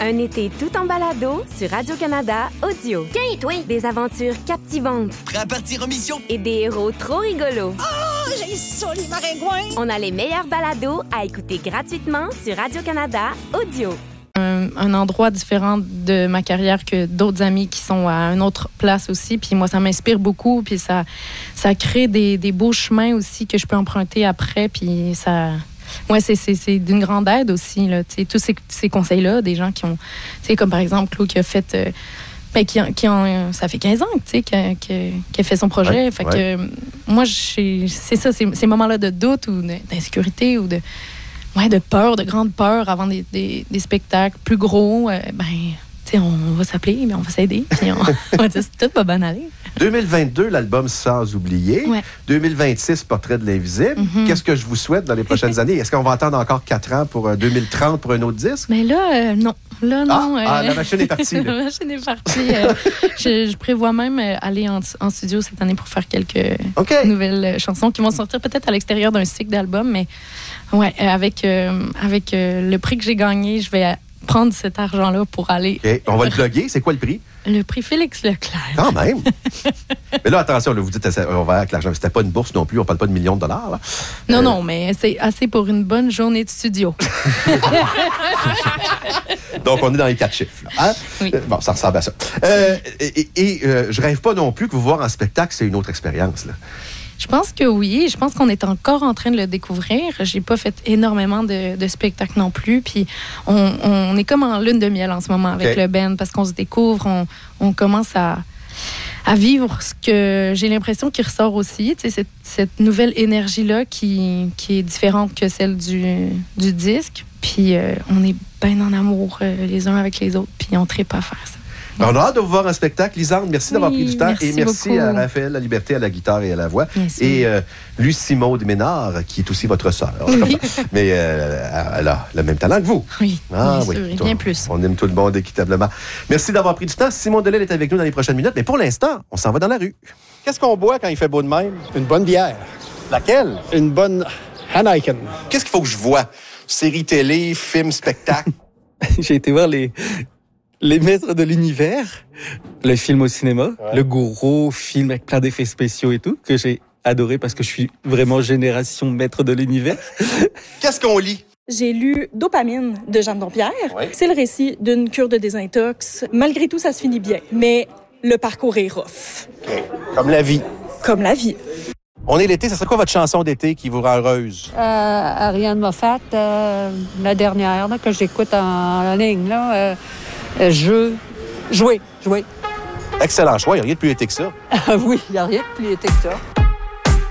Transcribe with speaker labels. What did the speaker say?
Speaker 1: Un été tout en balado sur Radio-Canada Audio.
Speaker 2: Tiens, toi!
Speaker 1: Des aventures captivantes.
Speaker 3: Prêt à partir en mission?
Speaker 1: Et des héros trop rigolos.
Speaker 2: Oh, j'ai ça, les maringouins!
Speaker 1: On a les meilleurs balados à écouter gratuitement sur Radio-Canada Audio.
Speaker 4: Un endroit différent de ma carrière que d'autres amis qui sont à une autre place aussi. Puis moi, ça m'inspire beaucoup. Puis ça crée des beaux chemins aussi que je peux emprunter après. Puis ça... Ouais, c'est d'une grande aide aussi, là. Tous ces conseils-là, des gens qui ont... Comme par exemple, Claude qui a fait... ça fait 15 ans qu'il a fait son projet.
Speaker 5: Ouais,
Speaker 4: fait que moi, c'est ça, ces moments-là de doute ou d'insécurité ou de peur, de grande peur avant des spectacles plus gros, on va s'appeler, mais on va s'aider. Puis on va dire, tout va bien aller.
Speaker 5: 2022, l'album Sans oublier.
Speaker 4: Ouais.
Speaker 5: 2026, Portrait de l'invisible.
Speaker 4: Mm-hmm.
Speaker 5: Qu'est-ce que je vous souhaite dans les prochaines années? Est-ce qu'on va attendre encore 4 ans pour 2030 pour un autre disque?
Speaker 4: Mais là, non. Là, non.
Speaker 5: La machine est partie.
Speaker 4: La machine est partie. Je prévois même aller en studio cette année pour faire quelques nouvelles chansons qui vont sortir peut-être à l'extérieur d'un cycle d'albums. Mais ouais, avec le prix que j'ai gagné, je vais prendre cet argent-là pour aller...
Speaker 5: Okay. On va le plugger. C'est quoi le prix?
Speaker 4: Le prix Félix Leclerc.
Speaker 5: Quand même! Mais là, attention, là, vous dites on va avec l'argent. C'était pas une bourse non plus. On parle pas de millions de dollars. Là.
Speaker 4: Non, mais c'est assez pour une bonne journée de studio.
Speaker 5: Donc, on est dans les 4 chiffres. Là, hein?
Speaker 4: Oui.
Speaker 5: Bon, ça ressemble à ça. Je rêve pas non plus que vous voir en spectacle, c'est une autre expérience. Là.
Speaker 4: Je pense que oui. Je pense qu'on est encore en train de le découvrir. J'ai pas fait énormément de spectacles non plus. Puis on est comme en lune de miel en ce moment avec le band parce qu'on se découvre. On commence à vivre ce que j'ai l'impression qui ressort aussi. Tu sais, cette nouvelle énergie-là qui est différente que celle du disque. Puis on est bien en amour les uns avec les autres. Puis on tripe à faire ça.
Speaker 5: On a hâte de vous voir en spectacle. Lisande, merci d'avoir pris du temps.
Speaker 4: Merci
Speaker 5: et merci
Speaker 4: beaucoup.
Speaker 5: à Raphaël La Liberté à la guitare et à la voix.
Speaker 4: Merci.
Speaker 5: Et Lucie Maud Ménard, qui est aussi votre sœur.
Speaker 4: Oui.
Speaker 5: Mais elle a le même talent que vous.
Speaker 4: Oui, bien sûr, et bien plus.
Speaker 5: On aime tout le monde équitablement. Merci d'avoir pris du temps. Simon Delille est avec nous dans les prochaines minutes. Mais pour l'instant, on s'en va dans la rue. Qu'est-ce qu'on boit quand il fait beau de même?
Speaker 6: Une bonne bière.
Speaker 5: Laquelle?
Speaker 6: Une bonne Heineken.
Speaker 5: Qu'est-ce qu'il faut que je vois? Série télé, film, spectacle?
Speaker 7: J'ai été voir les Maîtres de l'Univers, le film au cinéma, le gros film avec plein d'effets spéciaux et tout, que j'ai adoré parce que je suis vraiment génération Maître de l'Univers.
Speaker 5: Qu'est-ce qu'on lit?
Speaker 8: J'ai lu Dopamine de Jeanne Dompierre.
Speaker 5: Oui.
Speaker 8: C'est le récit d'une cure de désintox. Malgré tout, ça se finit bien. Mais le parcours est rough.
Speaker 5: Okay. Comme la vie.
Speaker 8: Comme la vie.
Speaker 5: On est l'été, ça serait quoi votre chanson d'été qui vous rend heureuse?
Speaker 9: Ariane Moffat, la dernière là, que j'écoute en ligne. Là, jouer.
Speaker 5: Excellent choix, il n'y a rien de plus été que ça.
Speaker 9: Oui, il n'y a rien de plus été que ça.